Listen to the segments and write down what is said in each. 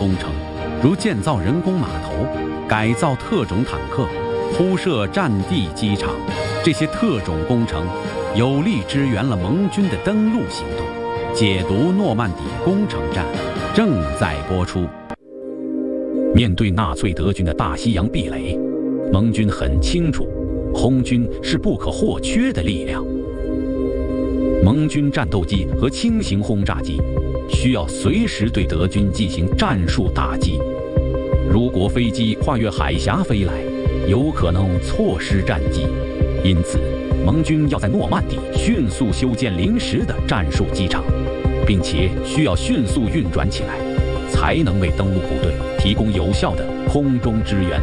工程，如建造人工码头、改造特种坦克、铺设战地机场，这些特种工程有力支援了盟军的登陆行动。解读诺曼底攻城战正在播出。面对纳粹德军的大西洋壁垒，盟军很清楚，空军是不可或缺的力量。盟军战斗机和轻型轰炸机需要随时对德军进行战术打击。如果飞机跨越海峡飞来，有可能错失战机，因此盟军要在诺曼底迅速修建临时的战术机场，并且需要迅速运转起来，才能为登陆部队提供有效的空中支援。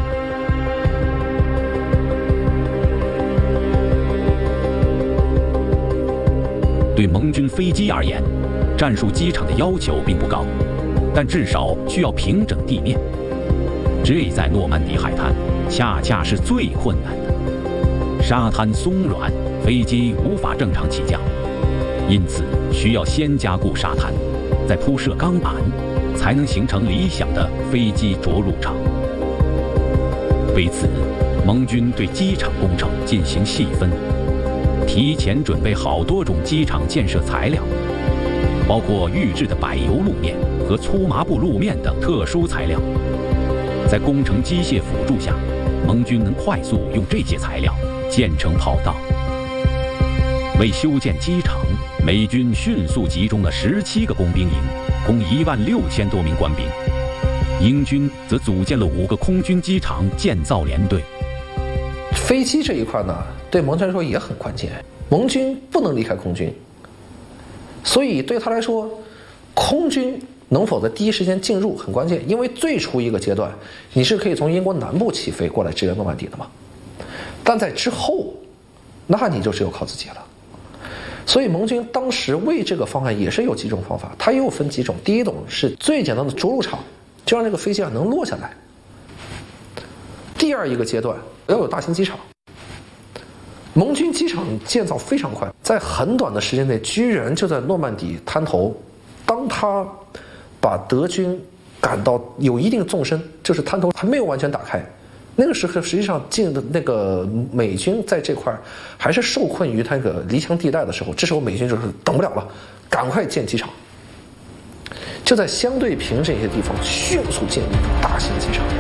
对盟军飞机而言，战术机场的要求并不高，但至少需要平整地面。这在诺曼底海滩恰恰是最困难的，沙滩松软，飞机无法正常起降，因此需要先加固沙滩，再铺设钢板，才能形成理想的飞机着陆场。为此，盟军对机场工程进行细分，提前准备好多种机场建设材料，包括预制的柏油路面和粗麻布路面等特殊材料。在工程机械辅助下，盟军能快速用这些材料建成跑道。为修建机场，美军迅速集中了17个工兵营，共16000多名官兵。英军则组建了5个空军机场建造联队。 飞机这一块呢，对盟军来说也很关键，盟军不能离开空军，所以对他来说，空军能否在第一时间进入很关键，因为最初一个阶段你是可以从英国南部起飞过来支援诺曼底的嘛，但在之后，那你就只有靠自己了。所以盟军当时为这个方案也是有几种方法，它又分几种。第一种是最简单的着陆场，就让这个飞机能落下来。第二一个阶段要有大型机场，盟军机场建造非常快，在很短的时间内居然就在诺曼底滩头，当他把德军赶到有一定纵深，就是滩头还没有完全打开，那个时候实际上进的那个美军在这块还是受困于那个离墙地带的时候，这时候美军就是等不了了，赶快建机场，就在相对平这些地方迅速建立大型机场。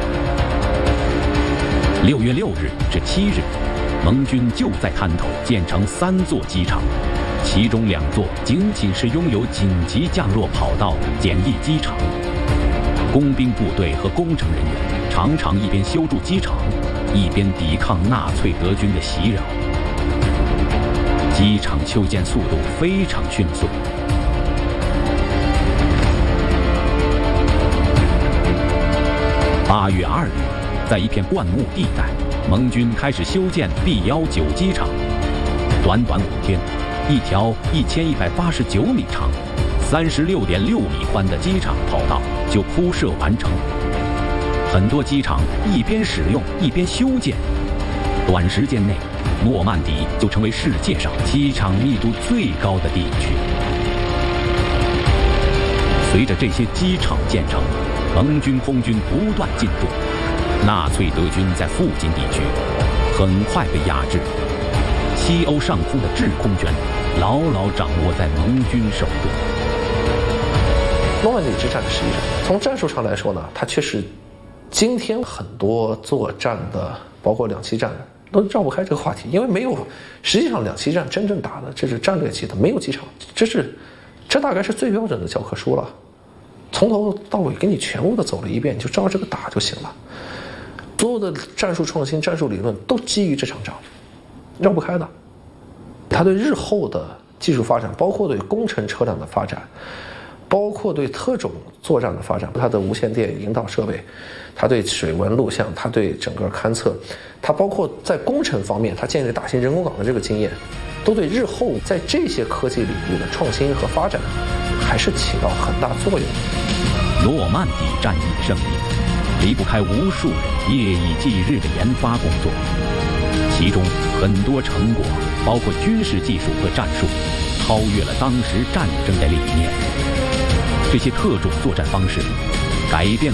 6月6日至7日，盟军就在滩头建成3座机场，其中2座仅仅是拥有紧急降落跑道的简易机场。工兵部队和工程人员常常一边修筑机场，一边抵抗纳粹德军的袭扰。机场修建速度非常迅速。8月2日，在一片灌木地带，盟军开始修建 B-19机场。短短5天，一条1189米长、36.6米宽的机场跑道就铺设完成。很多机场一边使用一边修建，短时间内，诺曼底就成为世界上机场密度最高的地区。随着这些机场建成，盟军空军不断进驻，纳粹德军在附近地区很快被压制，西欧上空的制空权牢牢掌握在盟军手中。 诺曼底之战实际上从战术上来说呢，它确实今天很多作战的，包括两栖战都绕不开这个话题，因为没有，实际上两栖战真正打的这是战略级的，没有机场，这大概是最标准的教科书了，从头到尾给你全部的走了一遍，你就照这个打就行了。所有的战术创新、战术理论都基于这场仗，绕不开的。它对日后的技术发展，包括对工程车辆的发展，包括对特种作战的发展，它的无线电引导设备，它对水文录像，它对整个勘测，它包括在工程方面，它建立大型人工岛的这个经验，都对日后在这些科技领域的创新和发展还是起到很大作用。 诺曼底战役的胜利离不开无数人夜以继日的研发工作，其中很多成果包括军事技术和战术超越了当时战争的理念。这些特种作战方式改变